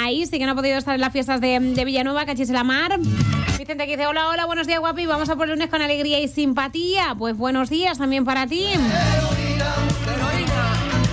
Anaís, y que no ha podido estar en las fiestas de Villanueva, Cachis la Mar. Vicente que dice, hola, buenos días, guapi, vamos a por el lunes con alegría y simpatía. Pues buenos días también para ti.